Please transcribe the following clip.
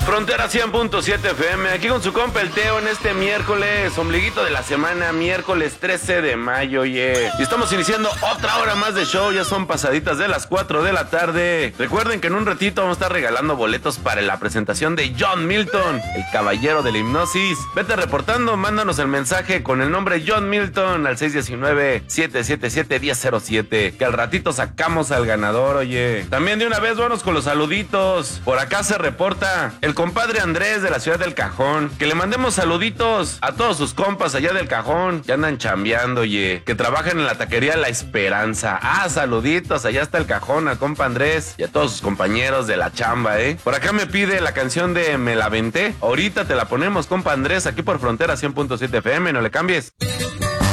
Frontera 100.7 FM, aquí con su compa el Teo en este miércoles, ombliguito de la semana, miércoles 13 de mayo, Y estamos iniciando otra hora más de show, ya son pasaditas de las 4 de la tarde. Recuerden que en un ratito vamos a estar regalando boletos para la presentación de John Milton, el caballero de la hipnosis. Vete reportando, mándanos el mensaje con el nombre John Milton al 619-777-1007, que al ratito sacamos al ganador, oye. También de una vez vamos con los saluditos. Por acá se reporta el compadre Andrés de la ciudad del Cajón. Que le mandemos saluditos a todos sus compas allá del Cajón que andan chambeando, oye, que trabajan en la taquería La Esperanza. Saluditos, allá está el Cajón, al compa Andrés y a todos sus compañeros de la chamba, Por acá me pide la canción de Me la Venté. Ahorita te la ponemos, compa Andrés, aquí por Frontera 100.7 FM, no le cambies.